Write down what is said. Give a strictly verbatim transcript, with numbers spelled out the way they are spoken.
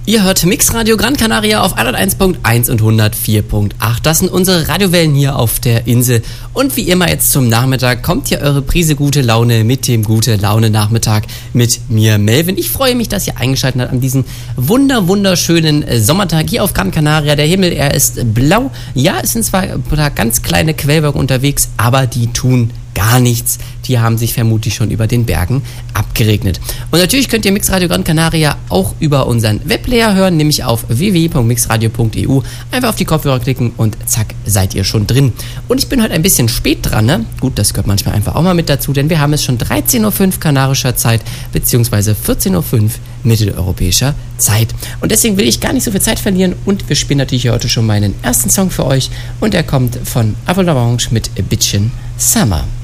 Ihr hört Mixradio Gran Canaria auf hunderteins Komma eins und hundertvier Komma acht. Das sind unsere Radiowellen hier auf der Insel. Und wie immer jetzt zum Nachmittag kommt hier eure Prise gute Laune mit dem gute Laune Nachmittag mit mir, Melvin. Ich freue mich, dass ihr eingeschaltet habt an diesem wunder wunderschönen Sommertag hier auf Gran Canaria. Der Himmel, er ist blau. Ja, es sind zwar ein paar ganz kleine Quellwolken unterwegs, aber die tun gar nichts. Die haben sich vermutlich schon über den Bergen abgeregnet. Und natürlich könnt ihr Mixradio Gran Canaria auch über unseren Webplayer hören, nämlich auf w w w punkt mixradio punkt e u. Einfach auf die Kopfhörer klicken und zack, seid ihr schon drin. Und ich bin heute ein bisschen spät dran, ne? Gut, das gehört manchmal einfach auch mal mit dazu, denn wir haben es schon dreizehn Uhr fünf kanarischer Zeit, beziehungsweise vierzehn Uhr fünf mitteleuropäischer Zeit. Und deswegen will ich gar nicht so viel Zeit verlieren und wir spielen natürlich heute schon meinen ersten Song für euch und der kommt von Avril Lavigne mit A Bitchin' Summer.